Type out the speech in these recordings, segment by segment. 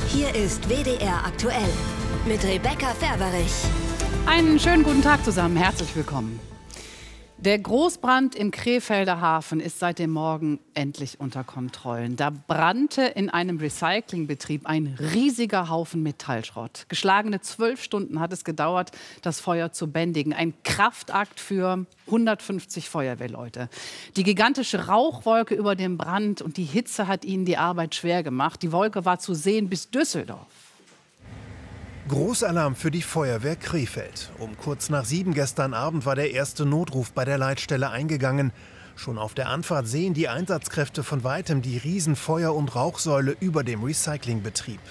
Hier ist WDR aktuell mit Rebecca Ferberich. Einen schönen guten Tag zusammen, herzlich willkommen. Der Großbrand im Krefelder Hafen ist seit dem Morgen endlich unter Kontrollen. Da brannte in einem Recyclingbetrieb ein riesiger Haufen Metallschrott. Geschlagene 12 Stunden hat es gedauert, das Feuer zu bändigen. Ein Kraftakt für 150 Feuerwehrleute. Die gigantische Rauchwolke über dem Brand und die Hitze hat ihnen die Arbeit schwer gemacht. Die Wolke war zu sehen bis Düsseldorf. Großalarm für die Feuerwehr Krefeld. Um kurz nach 7 gestern Abend war der erste Notruf bei der Leitstelle eingegangen. Schon auf der Anfahrt sehen die Einsatzkräfte von weitem die Riesenfeuer- und Rauchsäule über dem Recyclingbetrieb.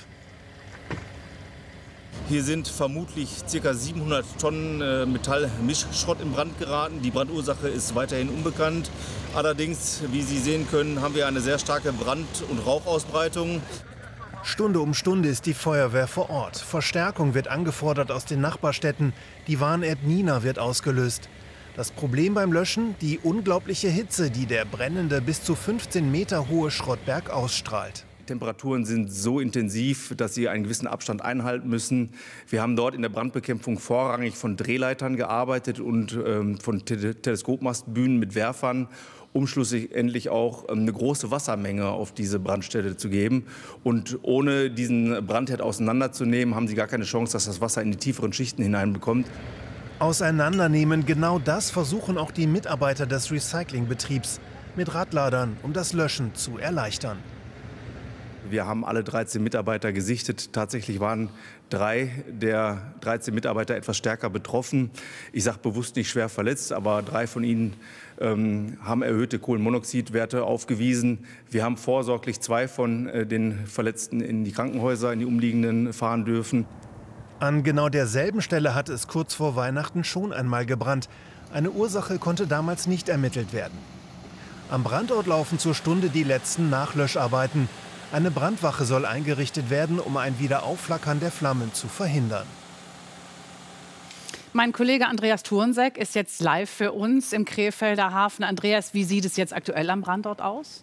Hier sind vermutlich ca. 700 Tonnen Metallmischschrott in Brand geraten. Die Brandursache ist weiterhin unbekannt. Allerdings, wie Sie sehen können, haben wir eine sehr starke Brand- und Rauchausbreitung. Stunde um Stunde ist die Feuerwehr vor Ort. Verstärkung wird angefordert aus den Nachbarstädten. Die Warn-App Nina wird ausgelöst. Das Problem beim Löschen? Die unglaubliche Hitze, die der brennende, bis zu 15 Meter hohe Schrottberg ausstrahlt. Die Temperaturen sind so intensiv, dass sie einen gewissen Abstand einhalten müssen. Wir haben dort in der Brandbekämpfung vorrangig von Drehleitern gearbeitet und von Teleskopmastbühnen mit Werfern, um schlussendlich auch eine große Wassermenge auf diese Brandstelle zu geben. Und ohne diesen Brandherd auseinanderzunehmen, haben sie gar keine Chance, dass das Wasser in die tieferen Schichten hineinbekommt. Auseinandernehmen, genau das versuchen auch die Mitarbeiter des Recyclingbetriebs mit Radladern, um das Löschen zu erleichtern. Wir haben alle 13 Mitarbeiter gesichtet. Tatsächlich waren 3 der 13 Mitarbeiter etwas stärker betroffen. Ich sage bewusst nicht schwer verletzt, aber 3 von ihnen haben erhöhte Kohlenmonoxidwerte aufgewiesen. Wir haben vorsorglich 2 von den Verletzten in die Krankenhäuser, in die umliegenden fahren dürfen. An genau derselben Stelle hatte es kurz vor Weihnachten schon einmal gebrannt. Eine Ursache konnte damals nicht ermittelt werden. Am Brandort laufen zur Stunde die letzten Nachlöscharbeiten. Eine Brandwache soll eingerichtet werden, um ein Wiederaufflackern der Flammen zu verhindern. Mein Kollege Andreas Thurnsek ist jetzt live für uns im Krefelder Hafen. Andreas, wie sieht es jetzt aktuell am Brandort aus?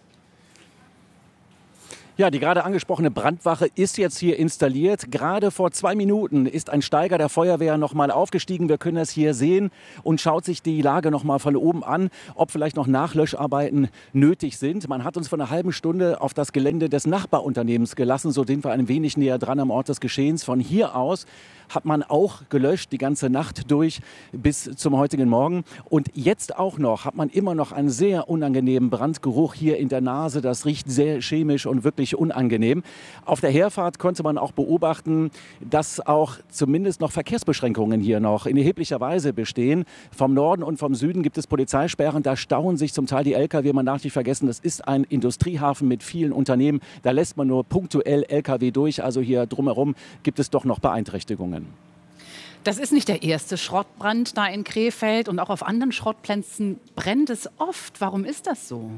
Ja, die gerade angesprochene Brandwache ist jetzt hier installiert. Gerade vor 2 Minuten ist ein Steiger der Feuerwehr noch mal aufgestiegen. Wir können das hier sehen und schaut sich die Lage noch mal von oben an, ob vielleicht noch Nachlöscharbeiten nötig sind. Man hat uns vor einer halben Stunde auf das Gelände des Nachbarunternehmens gelassen. So sind wir ein wenig näher dran am Ort des Geschehens. Von hier aus hat man auch gelöscht, die ganze Nacht durch bis zum heutigen Morgen. Und jetzt auch noch hat man immer noch einen sehr unangenehmen Brandgeruch hier in der Nase. Das riecht sehr chemisch und wirklich unangenehm. Auf der Herfahrt konnte man auch beobachten, dass auch zumindest noch Verkehrsbeschränkungen hier noch in erheblicher Weise bestehen. Vom Norden und vom Süden gibt es Polizeisperren. Da stauen sich zum Teil die Lkw. Man darf nicht vergessen, das ist ein Industriehafen mit vielen Unternehmen. Da lässt man nur punktuell Lkw durch. Also hier drumherum gibt es doch noch Beeinträchtigungen. Das ist nicht der erste Schrottbrand da in Krefeld und auch auf anderen Schrottplätzen brennt es oft. Warum ist das so?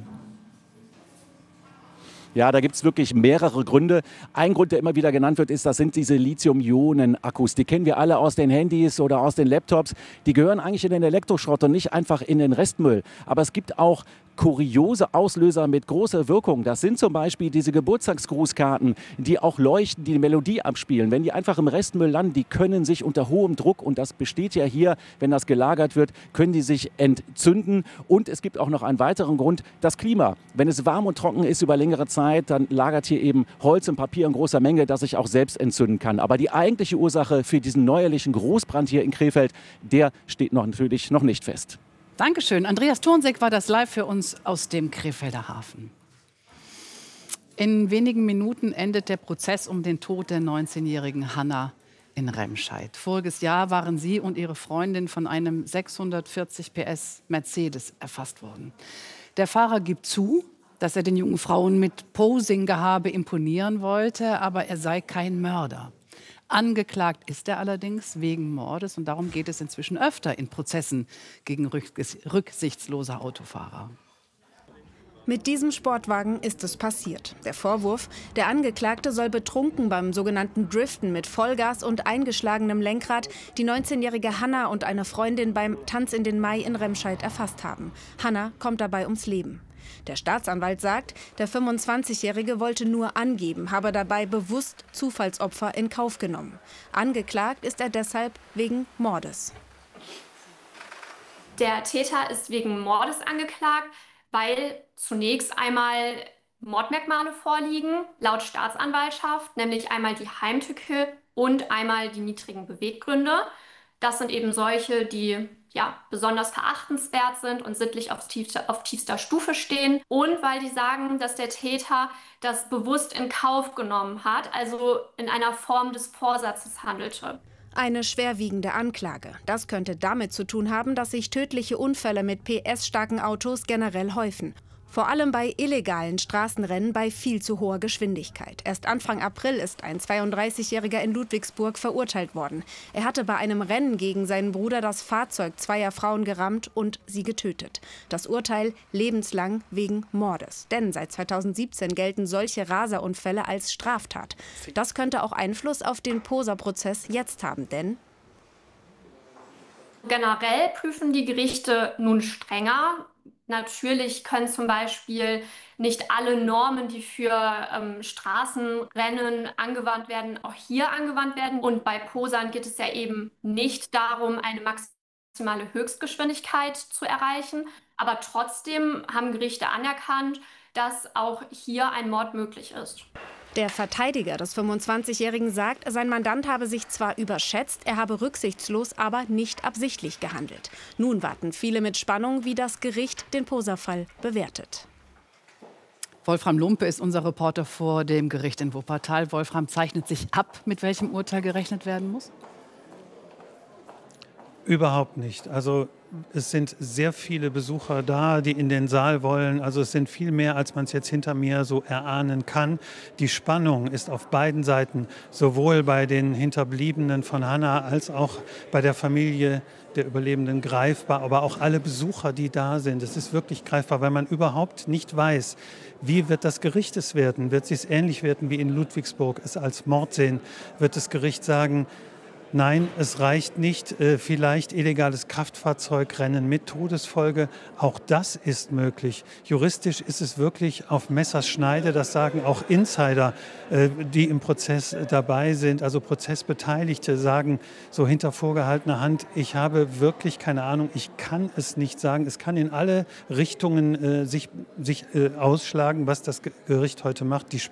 Ja, da gibt es wirklich mehrere Gründe. Ein Grund, der immer wieder genannt wird, ist, das sind diese Lithium-Ionen-Akkus. Die kennen wir alle aus den Handys oder aus den Laptops. Die gehören eigentlich in den Elektroschrott und nicht einfach in den Restmüll. Aber es gibt auch kuriose Auslöser mit großer Wirkung. Das sind zum Beispiel diese Geburtstagsgrußkarten, die auch leuchten, die Melodie abspielen. Wenn die einfach im Restmüll landen, die können sich unter hohem Druck, und das besteht ja hier, wenn das gelagert wird, können die sich entzünden. Und es gibt auch noch einen weiteren Grund, das Klima. Wenn es warm und trocken ist über längere Zeit, dann lagert hier eben Holz und Papier in großer Menge, das sich auch selbst entzünden kann. Aber die eigentliche Ursache für diesen neuerlichen Großbrand hier in Krefeld, der steht natürlich noch nicht fest. Dankeschön. Andreas Thurnsek war das live für uns aus dem Krefelder Hafen. In wenigen Minuten endet der Prozess um den Tod der 19-jährigen Hanna in Remscheid. Voriges Jahr waren sie und ihre Freundin von einem 640 PS Mercedes erfasst worden. Der Fahrer gibt zu, dass er den jungen Frauen mit Posing-Gehabe imponieren wollte, aber er sei kein Mörder. Angeklagt ist er allerdings wegen Mordes und darum geht es inzwischen öfter in Prozessen gegen rücksichtslose Autofahrer. Mit diesem Sportwagen ist es passiert. Der Vorwurf: Der Angeklagte soll betrunken beim sogenannten Driften mit Vollgas und eingeschlagenem Lenkrad die 19-jährige Hanna und eine Freundin beim Tanz in den Mai in Remscheid erfasst haben. Hanna kommt dabei ums Leben. Der Staatsanwalt sagt, der 25-Jährige wollte nur angeben, habe dabei bewusst Zufallsopfer in Kauf genommen. Angeklagt ist er deshalb wegen Mordes. Der Täter ist wegen Mordes angeklagt, weil zunächst einmal Mordmerkmale vorliegen, laut Staatsanwaltschaft, nämlich einmal die Heimtücke und einmal die niedrigen Beweggründe. Das sind eben solche, die besonders verachtenswert sind und sittlich auf tiefster Stufe stehen. Und weil die sagen, dass der Täter das bewusst in Kauf genommen hat, also in einer Form des Vorsatzes handelte. Eine schwerwiegende Anklage. Das könnte damit zu tun haben, dass sich tödliche Unfälle mit PS-starken Autos generell häufen. Vor allem bei illegalen Straßenrennen bei viel zu hoher Geschwindigkeit. Erst Anfang April ist ein 32-Jähriger in Ludwigsburg verurteilt worden. Er hatte bei einem Rennen gegen seinen Bruder das Fahrzeug zweier Frauen gerammt und sie getötet. Das Urteil lebenslang wegen Mordes. Denn seit 2017 gelten solche Raserunfälle als Straftat. Das könnte auch Einfluss auf den Poser-Prozess jetzt haben, denn generell prüfen die Gerichte nun strenger. Natürlich können zum Beispiel nicht alle Normen, die für Straßenrennen angewandt werden, auch hier angewandt werden. Und bei Posern geht es ja eben nicht darum, eine maximale Höchstgeschwindigkeit zu erreichen. Aber trotzdem haben Gerichte anerkannt, dass auch hier ein Mord möglich ist. Der Verteidiger des 25-Jährigen sagt, sein Mandant habe sich zwar überschätzt, er habe rücksichtslos, aber nicht absichtlich gehandelt. Nun warten viele mit Spannung, wie das Gericht den Poser-Fall bewertet. Wolfram Lumpe ist unser Reporter vor dem Gericht in Wuppertal. Wolfram, zeichnet sich ab, mit welchem Urteil gerechnet werden muss? Überhaupt nicht. Also es sind sehr viele Besucher da, die in den Saal wollen. Also es sind viel mehr, als man es jetzt hinter mir so erahnen kann. Die Spannung ist auf beiden Seiten, sowohl bei den Hinterbliebenen von Hannah als auch bei der Familie der Überlebenden greifbar, aber auch alle Besucher, die da sind. Es ist wirklich greifbar, weil man überhaupt nicht weiß, wie wird das Gericht es werden. Wird es ähnlich werden wie in Ludwigsburg, es als Mord sehen? Wird das Gericht sagen, nein, es reicht nicht. Vielleicht illegales Kraftfahrzeugrennen mit Todesfolge. Auch das ist möglich. Juristisch ist es wirklich auf Messerschneide. Das sagen auch Insider, die im Prozess dabei sind. Also Prozessbeteiligte sagen so hinter vorgehaltener Hand, ich habe wirklich keine Ahnung, ich kann es nicht sagen. Es kann in alle Richtungen sich ausschlagen, was das Gericht heute macht. Die